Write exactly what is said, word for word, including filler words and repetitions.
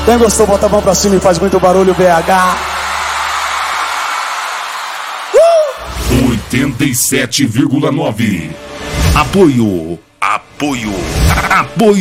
Quem gostou, bota a mão pra cima e faz muito barulho, B H. Uh! oitenta e sete vírgula nove. Apoio. Apoio. Apoio.